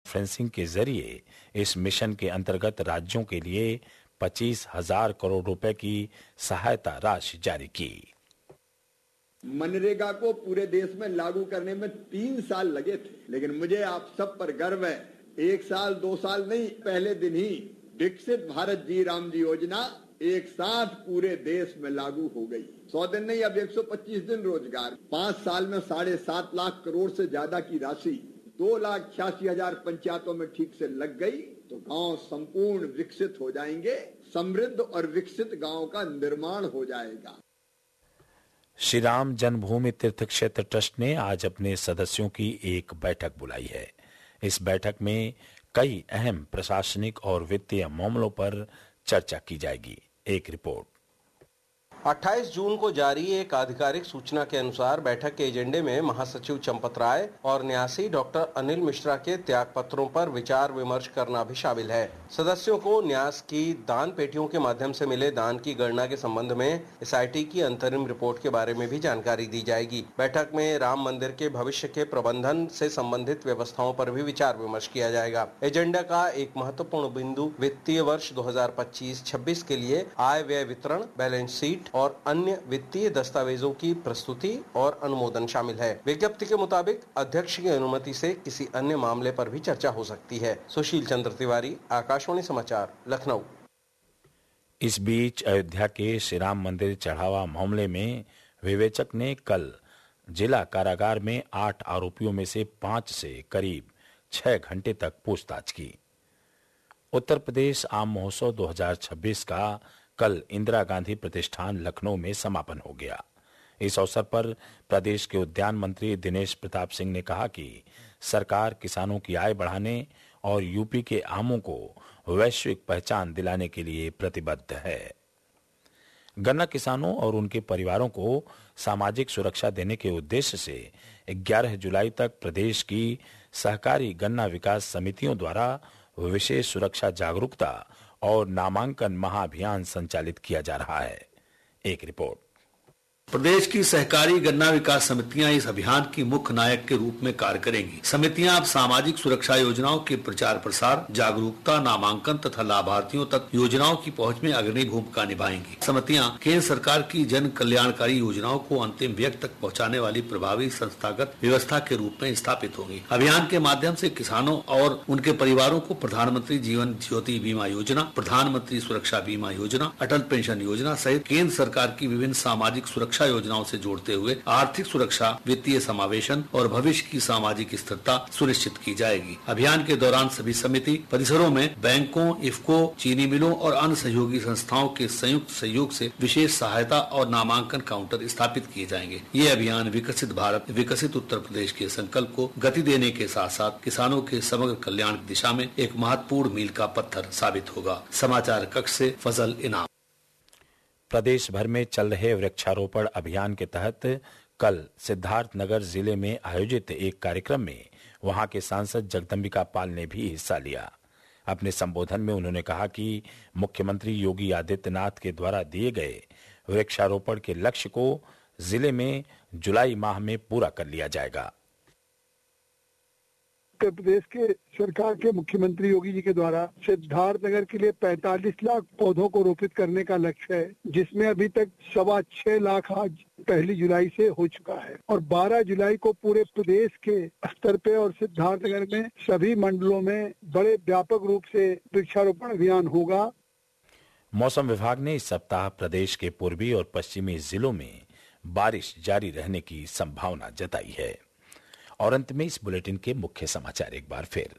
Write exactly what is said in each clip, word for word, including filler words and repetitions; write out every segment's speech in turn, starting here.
Conferencing के जरिए इस मिशन के अंतर्गत राज्यों के लिए पच्चीस हजार करोड़ रुपए की सहायता राशि जारी की। मनरेगा को पूरे देश में लागू करने में तीन साल लगे थे, लेकिन मुझे आप सब पर गर्व है, एक साल दो साल नहीं, पहले दिन ही विकसित भारत जी राम जी योजना एक साथ पूरे देश में लागू हो गई। सौ दिन नहीं, अब एक सौ पच्चीस दिन रोजगार, पांच साल में साढ़े सात लाख करोड़ से ज्यादा की राशि दो लाख छियासी हजार पंचायतों में ठीक से लग गई, तो गांव संपूर्ण विकसित हो जाएंगे, समृद्ध और विकसित गांव का निर्माण हो जाएगा। श्री राम जन्मभूमि तीर्थ क्षेत्र ट्रस्ट ने आज अपने सदस्यों की एक बैठक बुलाई है। इस बैठक में कई अहम प्रशासनिक और वित्तीय मामलों पर चर्चा की जाएगी। एक रिपोर्ट। अट्ठाईस जून को जारी एक आधिकारिक सूचना के अनुसार बैठक के एजेंडे में महासचिव चंपत राय और न्यासी डॉक्टर अनिल मिश्रा के त्याग पत्रों पर विचार विमर्श करना भी शामिल है। सदस्यों को न्यास की दान पेटियों के माध्यम से मिले दान की गणना के संबंध में एसआईटी की अंतरिम रिपोर्ट के बारे में भी जानकारी दी जाएगी। बैठक में राम मंदिर के भविष्य के प्रबंधन से संबंधित व्यवस्थाओं पर भी विचार विमर्श किया जाएगा। एजेंडा का एक महत्वपूर्ण बिंदु वित्तीय वर्ष दो हजार पच्चीस छब्बीस के लिए आय व्यय वितरण, बैलेंस शीट और अन्य वित्तीय दस्तावेजों की प्रस्तुति और अनुमोदन शामिल है। विज्ञप्ति के मुताबिक अध्यक्ष की अनुमति से किसी अन्य मामले पर भी चर्चा हो सकती है। सुशील चंद्र तिवारी, आकाशवाणी समाचार, लखनऊ। इस बीच अयोध्या के श्री राम मंदिर चढ़ावा मामले में विवेचक ने कल जिला कारागार में आठ आरोपियों में से पांच से करीब छह घंटे तक पूछताछ की। उत्तर प्रदेश आम महोत्सव दो हजार छब्बीस का कल इंदिरा गांधी प्रतिष्ठान लखनऊ में समापन हो गया। इस अवसर पर प्रदेश के उद्यान मंत्री दिनेश प्रताप सिंह ने कहा कि सरकार किसानों की आय बढ़ाने और यूपी के आमों को वैश्विक पहचान दिलाने के लिए प्रतिबद्ध है। गन्ना किसानों और उनके परिवारों को सामाजिक सुरक्षा देने के उद्देश्य से ग्यारह जुलाई तक प्रदेश की सहकारी गन्ना विकास समितियों द्वारा विशेष सुरक्षा जागरूकता और नामांकन महाअभियान संचालित किया जा रहा है। एक रिपोर्ट। प्रदेश की सहकारी गन्ना विकास समितियां इस अभियान की मुख्य नायक के रूप में कार्य करेंगी। समितियां अब सामाजिक सुरक्षा योजनाओं के प्रचार प्रसार, जागरूकता, नामांकन तथा लाभार्थियों तक योजनाओं की पहुंच में अग्रणी भूमिका निभाएंगी। समितियां केंद्र सरकार की जन कल्याणकारी योजनाओं को अंतिम व्यक्ति तक पहुंचाने वाली प्रभावी संस्थागत व्यवस्था के रूप में स्थापित होंगी। अभियान के माध्यम से किसानों और उनके परिवारों को प्रधानमंत्री जीवन ज्योति बीमा योजना, प्रधानमंत्री सुरक्षा बीमा योजना, अटल पेंशन योजना सहित केंद्र सरकार की विभिन्न सामाजिक सुरक्षा योजनाओं से जोड़ते हुए आर्थिक सुरक्षा, वित्तीय समावेशन और भविष्य की सामाजिक स्थिरता सुनिश्चित की जाएगी। अभियान के दौरान सभी समिति परिसरों में बैंकों, इफको, चीनी मिलों और अन्य सहयोगी संस्थाओं के संयुक्त सहयोग से विशेष सहायता और नामांकन काउंटर स्थापित किए जाएंगे। ये अभियान विकसित भारत, विकसित उत्तर प्रदेश के संकल्प को गति देने के साथ साथ किसानों के समग्र कल्याण की दिशा में एक महत्वपूर्ण मील का पत्थर साबित होगा। समाचार कक्ष से फजल इनाम। प्रदेश भर में चल रहे वृक्षारोपण अभियान के तहत कल सिद्धार्थनगर जिले में आयोजित एक कार्यक्रम में वहां के सांसद जगदम्बिका पाल ने भी हिस्सा लिया। अपने संबोधन में उन्होंने कहा कि मुख्यमंत्री योगी आदित्यनाथ के द्वारा दिए गए वृक्षारोपण के लक्ष्य को जिले में जुलाई माह में पूरा कर लिया जाएगा। उत्तर प्रदेश के सरकार के मुख्यमंत्री योगी जी के द्वारा सिद्धार्थनगर के लिए पैंतालीस लाख पौधों को रोपित करने का लक्ष्य है, जिसमें अभी तक सवा छह लाख आज पहली जुलाई से हो चुका है और बारह जुलाई को पूरे प्रदेश के स्तर पे और सिद्धार्थनगर में सभी मंडलों में बड़े व्यापक रूप से वृक्षारोपण अभियान होगा। मौसम विभाग ने इस सप्ताह प्रदेश के पूर्वी और पश्चिमी जिलों में बारिश जारी रहने की संभावना जताई है। और अंत में इस बुलेटिन के मुख्य समाचार एक बार फिर।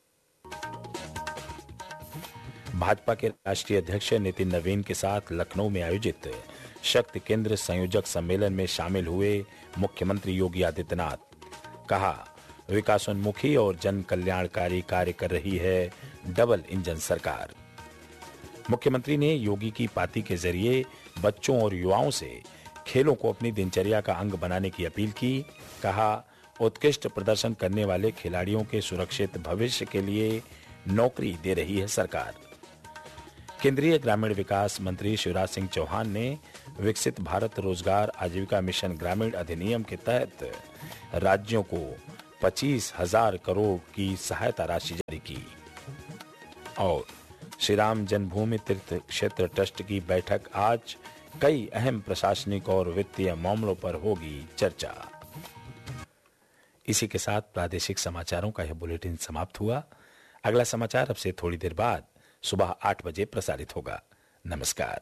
भाजपा के राष्ट्रीय अध्यक्ष नितिन नवीन के साथ लखनऊ में आयोजित शक्ति केंद्र संयोजक सम्मेलन में शामिल हुए मुख्यमंत्री योगी आदित्यनाथ। कहा, विकासोन्मुखी और जन कल्याणकारी कार्य कर रही है डबल इंजन सरकार। मुख्यमंत्री ने योगी की पार्टी के जरिए बच्चों और युवाओं से खेलों को अपनी दिनचर्या का अंग बनाने की अपील की। कहा, उत्कृष्ट प्रदर्शन करने वाले खिलाड़ियों के सुरक्षित भविष्य के लिए नौकरी दे रही है सरकार। केंद्रीय ग्रामीण विकास मंत्री शिवराज सिंह चौहान ने विकसित भारत रोजगार आजीविका मिशन ग्रामीण अधिनियम के तहत राज्यों को पच्चीस हजार करोड़ की सहायता राशि जारी की। और श्री राम जन्मभूमि तीर्थ क्षेत्र ट्रस्ट की बैठक आज, कई अहम प्रशासनिक और वित्तीय मामलों पर होगी चर्चा। इसी के साथ प्रादेशिक समाचारों का यह बुलेटिन समाप्त हुआ। अगला समाचार अब से थोड़ी देर बाद सुबह आठ बजे प्रसारित होगा। नमस्कार।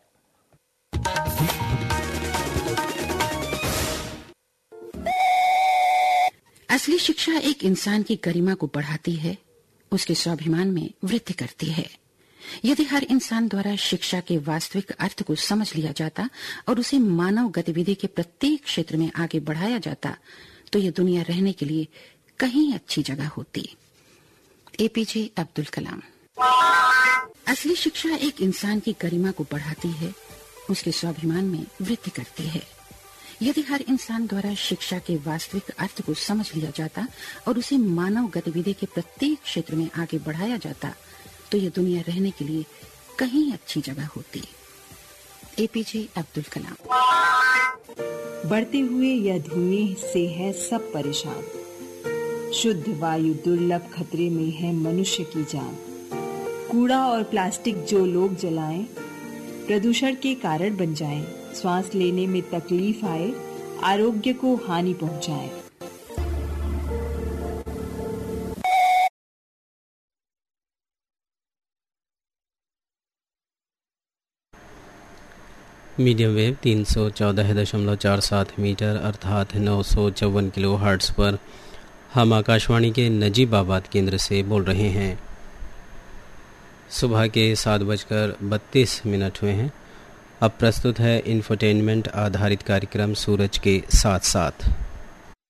असली शिक्षा एक इंसान की गरिमा को बढ़ाती है, उसके स्वाभिमान में वृद्धि करती है। यदि हर इंसान द्वारा शिक्षा के वास्तविक अर्थ को समझ लिया जाता और उसे मानव गतिविधि के प्रत्येक क्षेत्र में आगे बढ़ाया जाता, तो ये दुनिया रहने के लिए कहीं अच्छी जगह होती। एपीजे अब्दुल कलाम। असली शिक्षा एक इंसान की गरिमा को बढ़ाती है, उसके स्वाभिमान में वृद्धि करती है। यदि हर इंसान द्वारा शिक्षा के वास्तविक अर्थ को समझ लिया जाता और उसे मानव गतिविधि के प्रत्येक क्षेत्र में आगे बढ़ाया जाता, तो ये दुनिया रहने के लिए कहीं अच्छी जगह होती। एपीजे अब्दुल कलाम। बढ़ते हुए यह धुएं से है सब परेशान, शुद्ध वायु दुर्लभ खतरे में है मनुष्य की जान। कूड़ा और प्लास्टिक जो लोग जलाएं, प्रदूषण के कारण बन जाएं, श्वास लेने में तकलीफ आए, आरोग्य को हानि पहुंचाए। मीडियम वेव तीन सौ चौदह दशमलव चार सात मीटर अर्थात नौ सौ चौवन किलो हर्ट्ज पर हम आकाशवाणी के नजीबाबाद केंद्र से बोल रहे हैं। सुबह के सात बजकर बत्तीस मिनट हुए हैं। अब प्रस्तुत है इंफोटेनमेंट आधारित कार्यक्रम सूरज के साथ साथ।